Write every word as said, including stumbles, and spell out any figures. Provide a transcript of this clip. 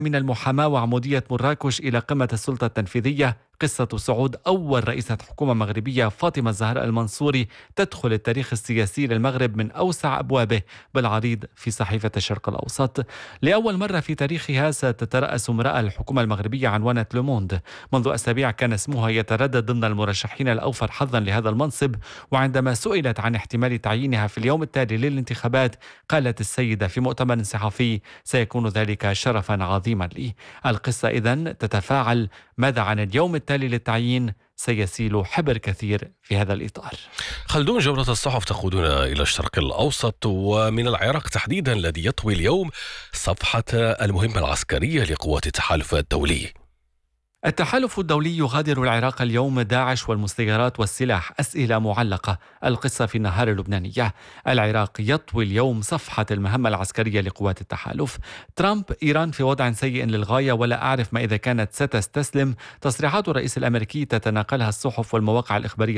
من المحاماة وعمودية مراكش إلى قمة السلطة التنفيذية، قصة صعود أول رئيسة حكومة مغربية فاطمة الزهراء المنصوري تدخل التاريخ السياسي للمغرب من أوسع أبوابه بالعريض في صحيفة الشرق الأوسط. لأول مرة في تاريخها ستترأس امرأة الحكومة المغربية عنوانة لوموند. منذ أسابيع كان اسمها يتردد ضمن المرشحين الأوفر حظا لهذا المنصب، وعندما سئلت عن احتمال تعيينها في اليوم التالي للانتخابات قالت السيدة في مؤتمر صحفي: سيكون ذلك شرفا عظيما لي. القصة إذن تتفاعل. ماذا عن اليوم التالي للتعيين؟ سيسيل حبر كثير في هذا الإطار. خلدون، جولة الصحف تقودنا إلى الشرق الأوسط ومن العراق تحديدا، الذي يطوي اليوم صفحة المهمة العسكرية لقوات التحالف الدولي. التحالف الدولي يغادر العراق اليوم، داعش والمسيرات والسلاح، أسئلة معلقة. القصة في النهار اللبنانية. العراق يطوي اليوم صفحة المهمة العسكرية لقوات التحالف. ترامب: إيران في وضع سيء للغاية ولا أعرف ما إذا كانت ستستسلم. تصريحات الرئيس الأمريكي تتناقلها الصحف والمواقع الإخبارية